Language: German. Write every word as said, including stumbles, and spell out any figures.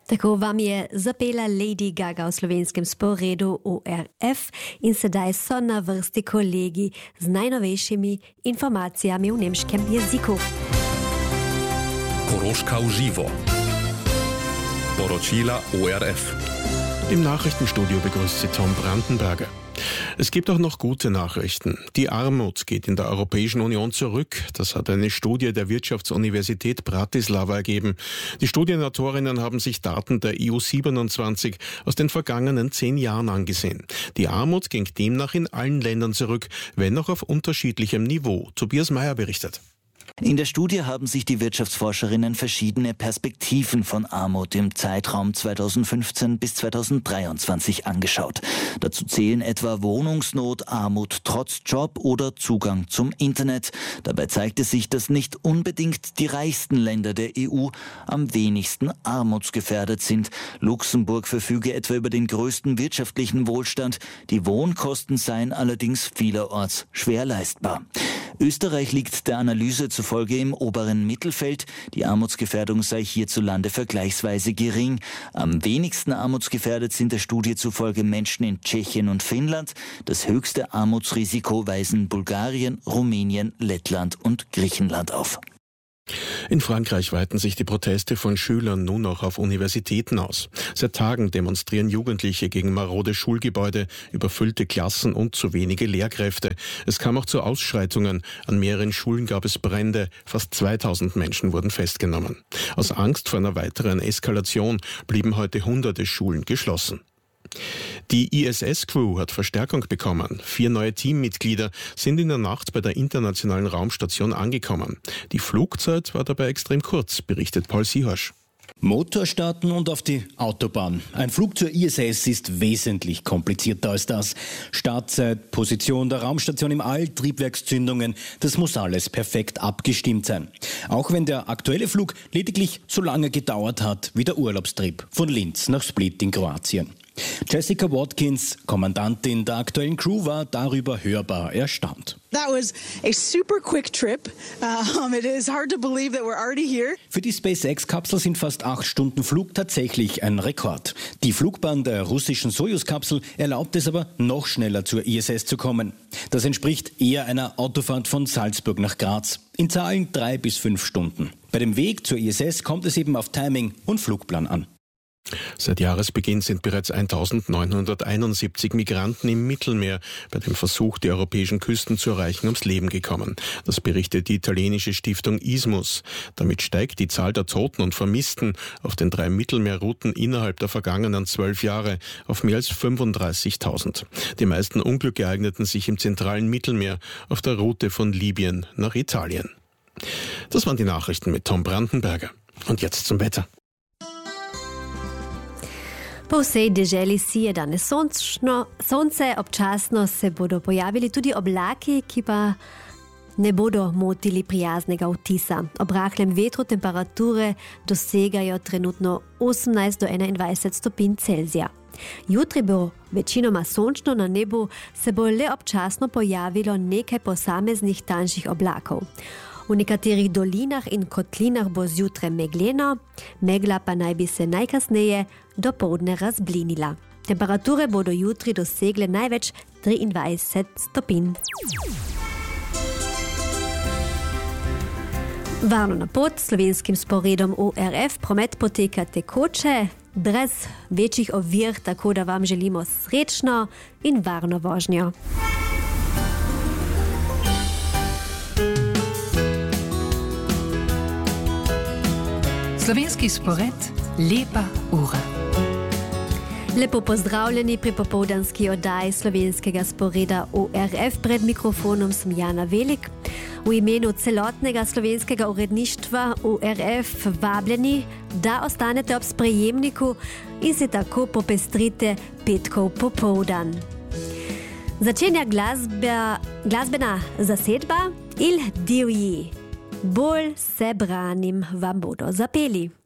Tako vam je zapela Lady Gaga v slovenskem sporedu O R F in sedaj so na vrsti kolegi z najnovejšimi informacijami v nemškem jeziku. Koroška v živo. Poročila O R F. Im Nachrichtenstudio begrüßt Sie Tom Brandenberger. Es gibt auch noch gute Nachrichten. Die Armut geht in der Europäischen Union zurück. Das hat eine Studie der Wirtschaftsuniversität Bratislava ergeben. Die Studienautorinnen haben sich Daten der E U siebenundzwanzig aus den vergangenen zehn Jahren angesehen. Die Armut ging demnach in allen Ländern zurück, wenn auch auf unterschiedlichem Niveau. Tobias Meyer berichtet. In der Studie haben sich die Wirtschaftsforscherinnen verschiedene Perspektiven von Armut im Zeitraum zweitausendfünfzehn bis zweitausenddreiundzwanzig angeschaut. Dazu zählen etwa Wohnungsnot, Armut trotz Job oder Zugang zum Internet. Dabei zeigte sich, dass nicht unbedingt die reichsten Länder der E U am wenigsten armutsgefährdet sind. Luxemburg verfüge etwa über den größten wirtschaftlichen Wohlstand. Die Wohnkosten seien allerdings vielerorts schwer leistbar. Österreich liegt der Analyse zufolge im oberen Mittelfeld. Die Armutsgefährdung sei hierzulande vergleichsweise gering. Am wenigsten armutsgefährdet sind der Studie zufolge Menschen in Tschechien und Finnland. Das höchste Armutsrisiko weisen Bulgarien, Rumänien, Lettland und Griechenland auf. In Frankreich weiten sich die Proteste von Schülern nun auch auf Universitäten aus. Seit Tagen demonstrieren Jugendliche gegen marode Schulgebäude, überfüllte Klassen und zu wenige Lehrkräfte. Es kam auch zu Ausschreitungen. An mehreren Schulen gab es Brände. Fast zweitausend Menschen wurden festgenommen. Aus Angst vor einer weiteren Eskalation blieben heute hunderte Schulen geschlossen. Die I S S-Crew hat Verstärkung bekommen. Vier neue Teammitglieder sind in der Nacht bei der internationalen Raumstation angekommen. Die Flugzeit war dabei extrem kurz, berichtet Paul Sihorsch. Motor starten und auf die Autobahn. Ein Flug zur I S S ist wesentlich komplizierter als das. Startzeit, Position der Raumstation im All, Triebwerkszündungen, das muss alles perfekt abgestimmt sein. Auch wenn der aktuelle Flug lediglich so lange gedauert hat wie der Urlaubstrip von Linz nach Split in Kroatien. Jessica Watkins, Kommandantin der aktuellen Crew, war darüber hörbar erstaunt. That was a super quick trip. Um, it is hard to believe that we're already here. Für die SpaceX-Kapsel sind fast acht Stunden Flug tatsächlich ein Rekord. Die Flugbahn der russischen Sojus-Kapsel erlaubt es aber, noch schneller zur I S S zu kommen. Das entspricht eher einer Autofahrt von Salzburg nach Graz. In Zahlen drei bis fünf Stunden. Bei dem Weg zur I S S kommt es eben auf Timing und Flugplan an. Seit Jahresbeginn sind bereits eintausendneunhunderteinundsiebzig Migranten im Mittelmeer bei dem Versuch, die europäischen Küsten zu erreichen, ums Leben gekommen. Das berichtet die italienische Stiftung ISMUS. Damit steigt die Zahl der Toten und Vermissten auf den drei Mittelmeerrouten innerhalb der vergangenen zwölf Jahre auf mehr als fünfunddreißigtausend. Die meisten Unglücke ereigneten sich im zentralen Mittelmeer auf der Route von Libyen nach Italien. Das waren die Nachrichten mit Tom Brandenberger. Und jetzt zum Wetter. Po vsej deželi si je danes sončno, sonce, občasno se bodo pojavili tudi oblaki, ki pa ne bodo motili prijaznega vtisa. Ob rahlem vetru temperature dosegajo trenutno osemnajst do enaindvajset stopinj Celzija. Jutri bo večinoma sončno, na nebu se bo le občasno pojavilo nekaj posameznih tanjših oblakov. V nekaterih dolinah in kotlinah bo zjutraj megleno, megla pa naj bi se najkasneje dopoldne razblinila. Temperature bodo jutri dosegle največ triindvajset stopinj. Varno na pot s slovenskim sporedom O R F promet poteka tekoče, brez večjih ovir, tako da vam želimo srečno in varno vožnjo. Slovenski spored, lepa ura. Lepo pozdravljeni pri popoldanski oddaji slovenskega sporeda O R F. Pred mikrofonom sem Jana Velik. V imenu celotnega slovenskega uredništva O R F vabljeni, da ostanete ob sprejemniku in si tako popestrite petkov popoldan. Začenja glasba, glasbena zasedba Il Divji. Bolj se branim vam bodo zapeli.